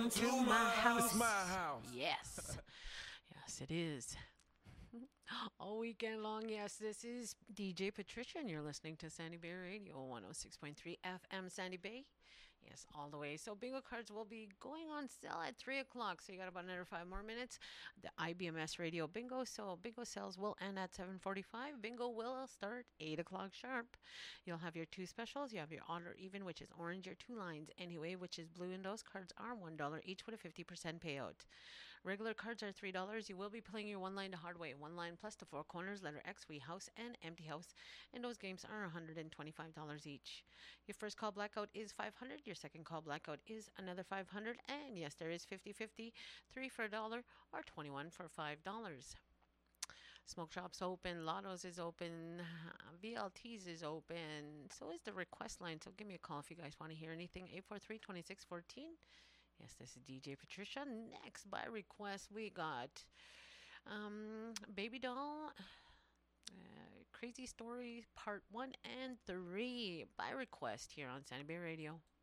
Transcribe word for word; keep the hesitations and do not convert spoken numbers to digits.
to my house. It's my house. Yes. Yes, it is. All weekend long, yes, this is D J Patricia, and you're listening to Sandy Bay Radio, one oh six point three F M Sandy Bay. Yes, all the way. So bingo cards will be going on sale at three o'clock, so you got about another five more minutes. The I B M S Radio Bingo, so bingo sales will end at seven forty-five. Bingo will start eight o'clock sharp. You'll have your two specials. You have your odd or even, which is orange, your two lines anyway, which is blue, and those cards are one dollar each with a fifty percent payout. Regular cards are three dollars. You will be playing your one line to hard way. One line plus the four corners, letter X, we house, and empty house. And those games are one hundred twenty-five dollars each. Your first call blackout is five hundred dollars. Your second call blackout is another five hundred dollars. And yes, there is fifty-fifty, three for a dollar or twenty-one for five dollars. Smoke shops open, Lottos is open, V L Ts is open. So is the request line. So give me a call if you guys want to hear anything. eight four three, two six one four. Yes, this is D J Patricia. Next, by request, we got um, Baby Doll, uh, Crazy Story Part one and three by request here on Sandy Bay Radio.